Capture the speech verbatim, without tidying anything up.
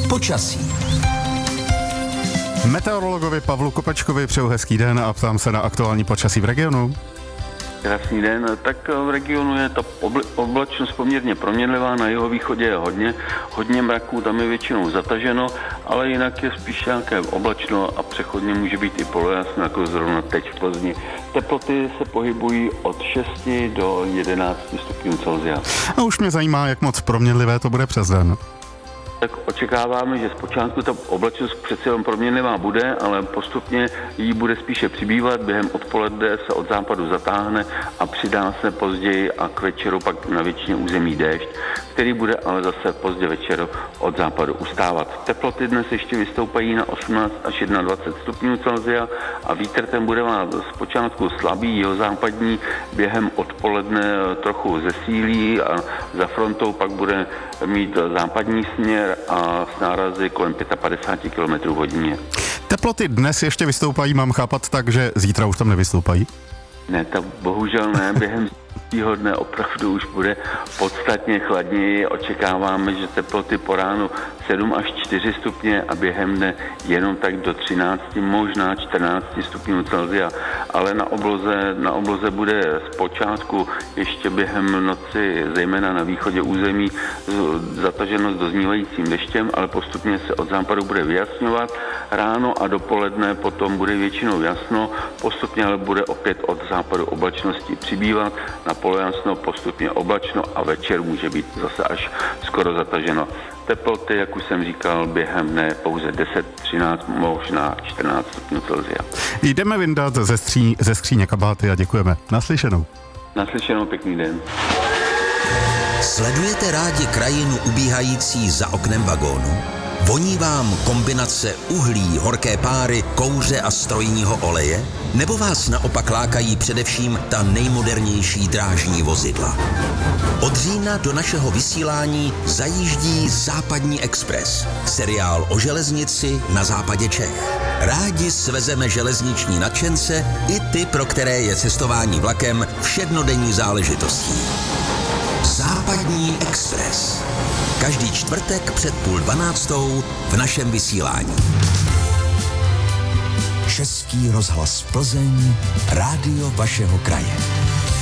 Počasí. Meteorologovi Pavlu Kopečkovi přeju hezký den a ptám se na aktuální počasí v regionu. Krásný den, tak v regionu je ta oblačnost poměrně proměnlivá, na jihovýchodě je hodně, hodně mraků, tam je většinou zataženo, ale jinak je spíš nějaké oblačno a přechodně může být i polojasno, jako zrovna teď v Plzni. Teploty se pohybují od šesti do jedenácti stupňů Celsia. A už mě zajímá, jak moc proměnlivé to bude přes den. Tak očekáváme, že zpočátku ta oblačnost přece jenom proměnlivá bude, ale postupně jí bude spíše přibývat. Během odpoledne se od západu zatáhne a přidá se později a k večeru pak na většině území déšť, který bude ale zase pozdě večer od západu ustávat. Teploty dnes ještě vystoupají na osmnáct až dvacet jedna stupňů Celsia a vítr ten bude mít zpočátku slabý jihozápadní, během odpoledne trochu zesílí a za frontou pak bude mít západní směr a s nárazy kolem padesát pět kilometrů v hodině. Teploty dnes ještě vystoupají, mám chápat tak, že zítra už tam nevystoupají? Ne, to bohužel ne, během zítřejšího dne opravdu už bude podstatně chladněji. Očekáváme, že teploty po ránu sedm až čtyři stupně a během dne jenom tak do třinácti, možná čtrnácti stupňů Celsia. Ale na obloze, na obloze bude zpočátku ještě během noci, zejména na východě území, zataženo s doznívajícím deštěm, ale postupně se od západu bude vyjasňovat. Ráno a dopoledne potom bude většinou jasno, postupně ale bude opět od západu oblačnosti přibývat, na polojasno postupně oblačno a večer může být zase až skoro zataženo. Teploty, jak už jsem říkal, během dne pouze deset, třináct, možná čtrnáct stupňů Celsia. Jdeme vyndat ze, skří, ze skříně kabáty a děkujeme. Naslyšenou. Naslyšenou, pěkný den. Sledujete rádi krajinu ubíhající za oknem vagónu? Voní vám kombinace uhlí, horké páry, kouře a strojního oleje? Nebo vás naopak lákají především ta nejmodernější drážní vozidla? Od října do našeho vysílání zajíždí Západní expres, seriál o železnici na západě Čech. Rádi svezeme železniční nadšence i ty, pro které je cestování vlakem všednodenní záležitostí. Západní expres. Každý čtvrtek před půl dvanáctou v našem vysílání. Český rozhlas Plzeň, rádio vašeho kraje.